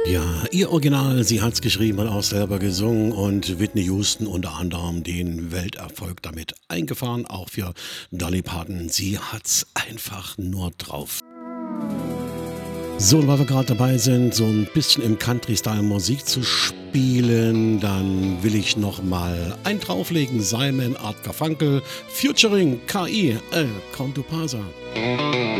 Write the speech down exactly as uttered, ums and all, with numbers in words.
Ja, ihr Original, sie hat's geschrieben und auch selber gesungen und Whitney Houston unter anderem den Welterfolg damit eingefahren, auch für Dolly Parton. Sie hat's einfach nur drauf. So, und weil wir gerade dabei sind, so ein bisschen im Country-Style Musik zu spielen, dann will ich noch mal einen drauflegen. Simon Art Garfunkel featuring K I, El Count to Pasa.